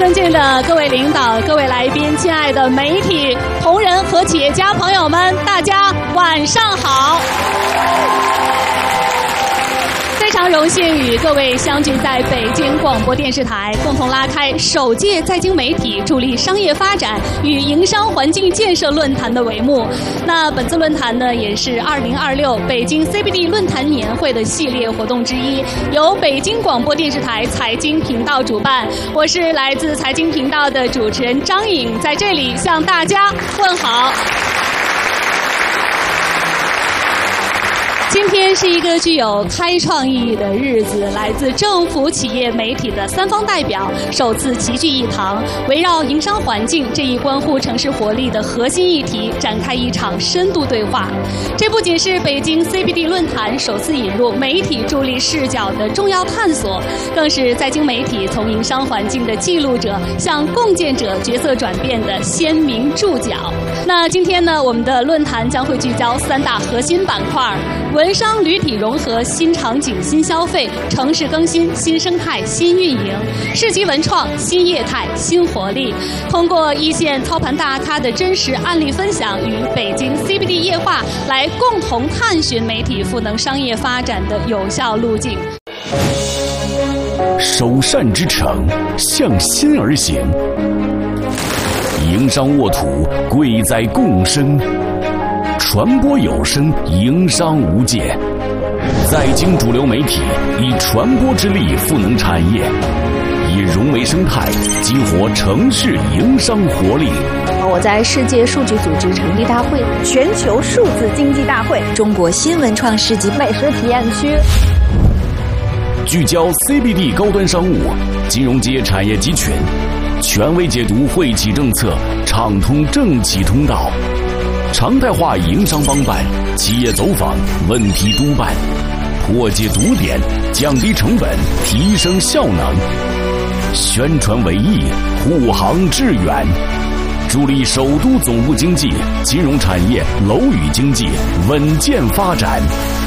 尊敬的各位领导、各位来宾、亲爱的媒体同仁和企业家朋友们，大家晚上好！非常荣幸与各位相聚在北京广播电视台，共同拉开首届在京媒体助力商业发展与营商环境建设论坛的帷幕。那本次论坛呢，也是2026北京 CBD 论坛年会的系列活动之一，由北京广播电视台财经频道主办。我是来自财经频道的主持人张颖，在这里向大家问好。今天是一个具有开创意义的日子，来自政府、企业、媒体的三方代表首次齐聚一堂，围绕营商环境这一关乎城市活力的核心议题展开一场深度对话。这不仅是北京 CBD 论坛首次引入媒体助力视角的重要探索，更是在京媒体从营商环境的记录者向共建者角色转变的鲜明注脚。那今天呢，我们的论坛将会聚焦三大核心板块：文商旅体融合、新场景新消费、城市更新新生态新运营、市级文创新业态新活力。通过一线操盘大咖的真实案例分享与北京 CBD 夜话，来共同探寻媒体赋能商业发展的有效路径。 首善之城，向心而行。营商沃土，贵在共生。传播有声，营商无界。在京主流媒体以传播之力赋能产业，以融为生态，激活城市营商活力。 我在世界数据组织成立大会、 全球数字经济大会、 中国新文创市集美食体验区， 聚焦 CBD 高端商务、金融街产业集群，权威解读惠企政策，畅通政企通道。常态化营商帮办，企业走访，问题督办，破解堵点，降低成本，提升效能。宣传为义，护航致远，助力首都总部经济、金融产业、楼宇经济稳健发展。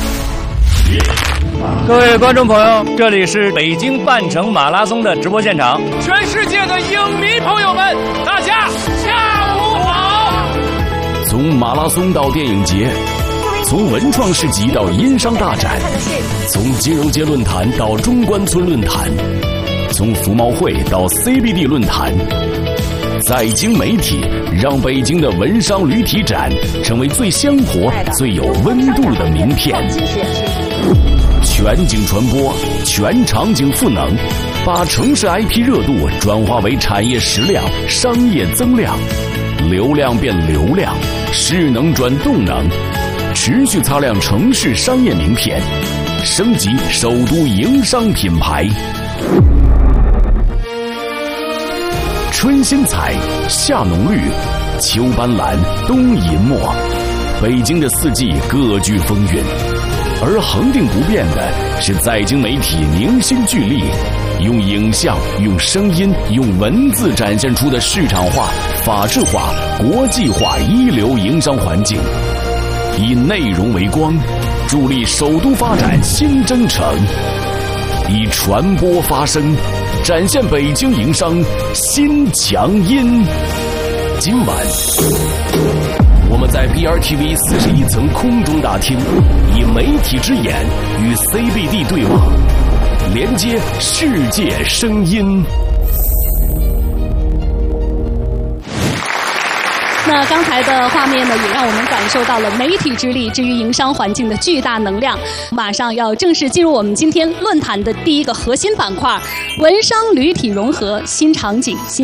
各位观众朋友，这里是北京半程马拉松的直播现场，全世界的影迷朋友们，大家下午好。 从马拉松到电影节，从文创市集到音商大展，从金融街论坛到中关村论坛，从服贸会到 CBD 论坛，在京媒体让北京的文商旅体展成为最香活、最有温度的名片。全景传播，全场景赋能，把城市 IP 热度转化为产业实量、商业增量，流量变流量，势能转动能，持续擦亮城市商业名片，升级首都营商品牌。春新彩，夏浓绿，秋斑斓，冬银墨，北京的四季各具风韵。而恒定不变的是在京媒体凝心聚力，用影像、用声音、用文字展现出的市场化、法治化、国际化一流营商环境，以内容为光，助力首都发展新征程，以传播发声，展现北京营商新强音。今晚我们在 BRTV 41层空中大厅，以媒体之眼与 CBD 对望，连接世界声音。 那刚才的画面呢，也让我们感受到了媒体之力之于营商环境的巨大能量。马上要正式进入我们今天论坛的第一个核心板块——文商旅体融合，新场景新